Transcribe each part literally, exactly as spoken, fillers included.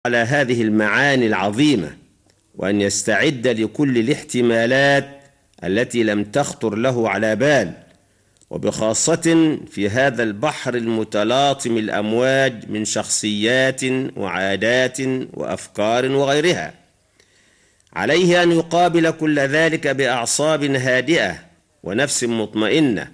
على هذه المعاني العظيمة، وأن يستعد لكل الاحتمالات التي لم تخطر له على بال، وبخاصة في هذا البحر المتلاطم الأمواج من شخصيات وعادات وأفكار وغيرها. عليه أن يقابل كل ذلك بأعصاب هادئة ونفس مطمئنة،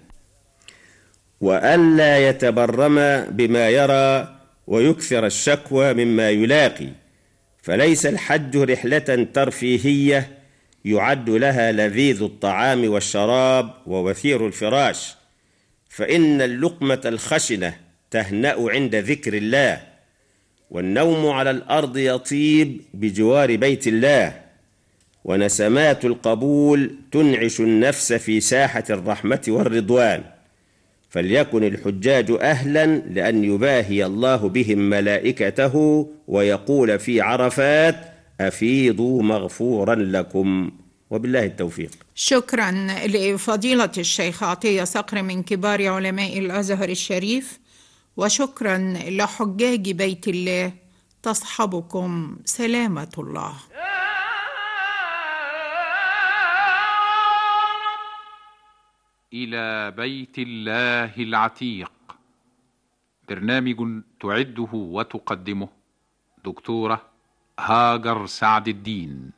وألا يتبرم بما يرى ويكثر الشكوى مما يلاقي، فليس الحج رحلة ترفيهية يعد لها لذيذ الطعام والشراب ووثير الفراش، فإن اللقمة الخشنة تهنأ عند ذكر الله، والنوم على الأرض يطيب بجوار بيت الله، ونسمات القبول تنعش النفس في ساحة الرحمة والرضوان. فليكن الحجاج أهلا لأن يباهي الله بهم ملائكته ويقول في عرفات: أفيضوا مغفورا لكم. وبالله التوفيق. شكرا لفضيلة الشيخ عطية صقر من كبار علماء الأزهر الشريف، وشكرا لحجاج بيت الله. تصحبكم سلامة الله. إلى بيت الله العتيق، برنامج تعده وتقدمه دكتورة هاجر سعد الدين.